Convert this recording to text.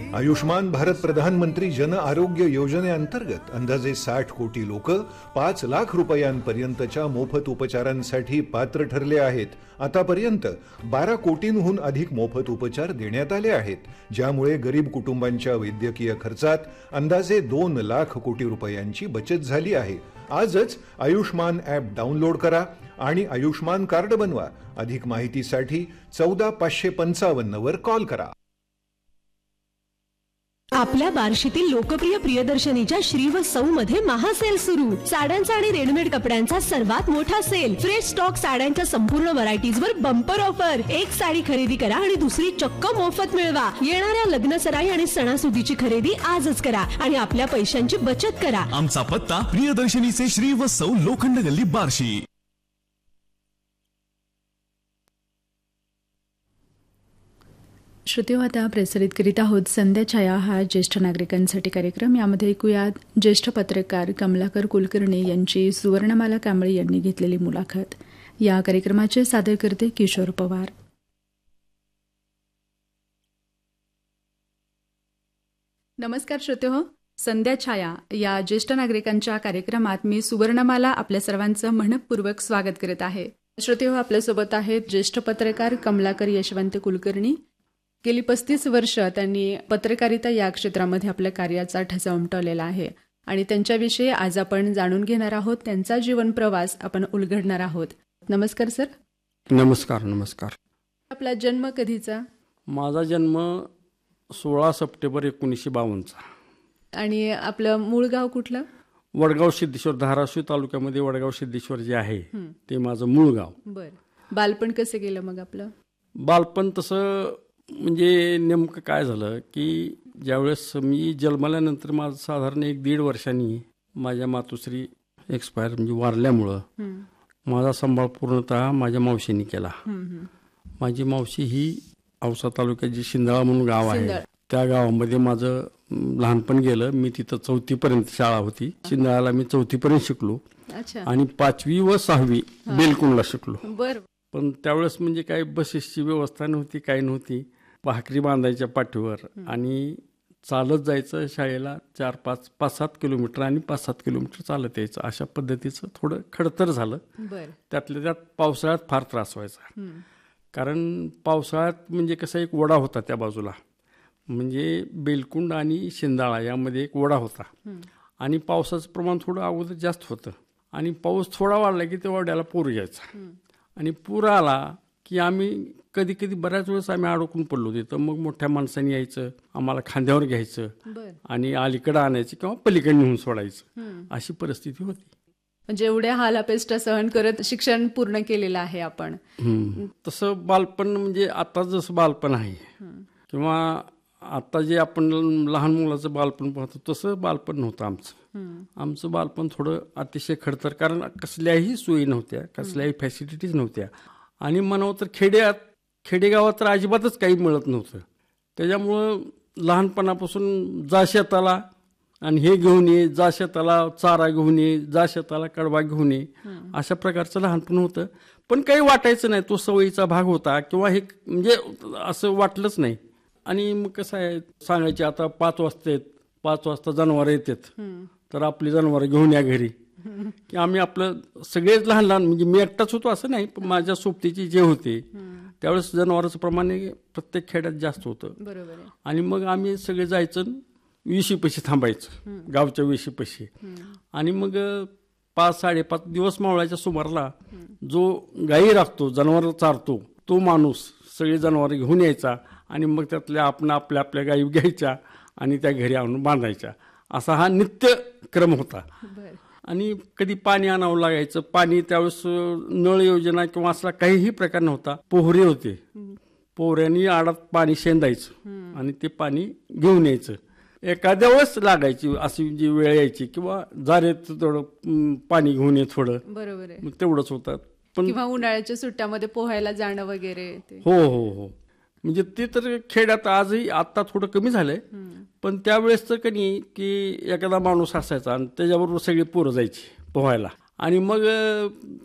आयुष्मान भारत प्रधानमंत्री जन आरोग्य योजनेअंतर्गत अंदाजे 60 कोटी लोक 5 लाख रुपयांपर्यंतच्या मोफत उपचारांसाठी पात्र ठरले आहेत. आतापर्यंत 12 कोटींहून अधिक मोफत उपचार देण्यात आले आहेत, ज्यामुळे गरीब कुटुंबांच्या वैद्यकीय खर्चात अंदाजे 2 लाख कोटी रुपयांची बचत झाली आहे. आजच आयुष्मान ॲप डाउनलोड करा आणि आयुष्मान कार्ड बनवा. अधिक माहितीसाठी 14555 वर कॉल करा. आपल्या बार्शीतील लोकप्रिय प्रियदर्शनीच्या श्री व सौ मध्ये महासेल सुरू. साड्यांचा आणि रेडीमेड कपड्यांचा सर्वात मोठा सेल. फ्रेश स्टॉक साड्यांच्या संपूर्ण व्हरायटीज वर बंपर ऑफर. एक साडी खरेदी करा आणि दुसरी चक्क मोफत मिळवा. येणाऱ्या लग्न सराई आणि सणासुदीची खरेदी आजच करा आणि आपल्या पैशांची बचत करा. आमचा पत्ता प्रियदर्शनीचे श्री व सौ लोखंड गल्ली बार्शी. श्रोते, आता प्रसारित करीत आहोत संध्या छाया हा ज्येष्ठ नागरिकांसाठी कार्यक्रम. यामध्ये ऐकूयात ज्येष्ठ पत्रकार कमलाकर कुलकर्णी यांची सुवर्णमाला कांबळे यांनी घेतलेली मुलाखत. या कार्यक्रमाचे सादर करते किशोर पवार. नमस्कार श्रोतेहो, संध्या छाया या ज्येष्ठ नागरिकांच्या कार्यक्रमात मी सुवर्णमाला आपल्या सर्वांचं मनपूर्वक स्वागत करत आहे. श्रोतेहो, आपल्यासोबत आहेत ज्येष्ठ पत्रकार कमलाकर यशवंत कुलकर्णी. गेली 35 वर्ष त्यांनी पत्रकारिता या क्षेत्रामध्ये आपल्या कार्याचा ठसा उमटवलेला आहे आणि त्यांच्याविषयी आज आपण जाणून घेणार आहोत. त्यांचा जीवन प्रवास आपण उलगडणार आहोत. नमस्कार सर. नमस्कार. नमस्कार. आपला जन्म कधीचा? माझा जन्म 16 सप्टेंबर 1952 आणि आपलं मूळ गाव कुठलं? वडगाव सिद्धेश्वर, धाराशिव तालुक्यामध्ये वडगाव सिद्धेश्वर जे आहे ते माझं मूळ गाव. बर. बालपण कसं गेलं मग आपलं? बालपण तसं म्हणजे नेमकं काय झालं की ज्यावेळेस मी जन्मल्यानंतर माझं साधारण 1-1.5 वर्षांनी माझ्या मातोश्री एक्सपायर म्हणजे वारल्यामुळं माझा सांभाळ पूर्णतः माझ्या मावशीने केला. माझी मावशी ही औसा तालुक्यात जी शिंदळा म्हणून गाव आहे त्या गावामध्ये माझं लहानपण गेलं. मी तिथं 4थी पर्यंत शाळा होती. शिंदळाला मी 4थी पर्यंत शिकलो आणि 5वी व 6वी बेलकुंडला शिकलो. पण त्यावेळेस म्हणजे काही बसेसची व्यवस्था नव्हती, काही नव्हती. भाकरी बांधायच्या पाठीवर आणि चालत जायचं शाळेला. 5-7 किलोमीटर आणि 5-7 किलोमीटर चालत यायचं. अशा पद्धतीचं थोडं खडतर झालं. त्यातल्या त्यात पावसाळ्यात फार त्रास व्हायचा. कारण पावसाळ्यात म्हणजे कसा एक ओढा होता त्या बाजूला, म्हणजे बेलकुंड आणि शिंदाळा यामध्ये एक ओढा होता आणि पावसाचं प्रमाण थोडं अगोदर जास्त होतं आणि पाऊस थोडा वाढला की त्या ओढ्याला पूर यायचा आणि पूर आला की आम्ही कधी कधी बऱ्याच वेळेस आम्ही अडकून पडलो तिथं. मग मोठ्या माणसांनी यायचं, आम्हाला खांद्यावर घ्यायचं आणि अलीकडं आणायचं किंवा पलीकडे नेऊन सोडायचं. अशी परिस्थिती होती. म्हणजे एवढ्या हालापेष्टा सहन करत शिक्षण पूर्ण केलेलं आहे आपण. तसं बालपण म्हणजे आता जसं बालपण आहे किंवा आता जे आपण लहान मुलाचं बालपण पाहतो तसं बालपण नव्हतं आमचं. आमचं बालपण थोडं अतिशय खडतर, कारण कसल्याही सोयी नव्हत्या, कसल्याही फॅसिलिटीज नव्हत्या आणि म्हणावं तर खेडेगावात तर अजिबातच काही मिळत नव्हतं. त्याच्यामुळं लहानपणापासून जा शेताला आणि हे घेऊन ये, जा शेताला चारा घेऊन ये, जा शेताला कडबा घेऊन ये, अशा प्रकारचं लहानपण होतं. पण काही वाटायचं नाही, तो सवयीचा भाग होता किंवा हे म्हणजे असं वाटलंच नाही. आणि मग कसं आहे सांगायचे आता 5 वाजता 5 वाजता जनावरं येतात तर आपली जनावरं घेऊन या घरी, की आम्ही आपलं सगळेच लहान लहान म्हणजे मी एकटाच होतो असं नाही, पण माझ्या सोबतीचे जे होते त्यावेळेस जनावरांचं प्रमाण प्रत्येक खेड्यात जास्त होतं. आणि मग आम्ही सगळे जायचं विशीपाशी थांबायचं, गावच्या विशीपाशी. आणि मग 5-5.5 दिवस मावळायच्या सुमाराला जो गाई राखतो, जनावर चारतो, तो माणूस सगळे जनावर घेऊन यायचा आणि मग त्यातल्या आपण आपल्या गायी घ्यायच्या आणि त्या घरी आणून बांधायच्या. असा हा नित्यक्रम होता. आणि कधी पाणी आणावं लागायचं. पाणी त्यावेळेस नळ योजना किंवा असला काहीही प्रकार नव्हता. पोहरे होते, पोहऱ्यांनी आडात पाणी शेंदायचं आणि ते पाणी घेऊन यायचं. एखाद्या वेळेस लागायची अशी जी वेळ यायची किंवा जारेत थोडं पाणी घेऊन ये थोडं, बरोबर आहे, तेवढंच होतं. पण किंवा उन्हाळ्याच्या सुट्ट्यामध्ये पोहायला जाणं वगैरे. हो. म्हणजे ते तर खेड्यात आजही आता थोडं कमी झालंय, पण त्यावेळेस तर कधी की एखादा माणूस असायचा आणि त्याच्याबरोबर सगळी पोरं जायची पोहायला आणि मग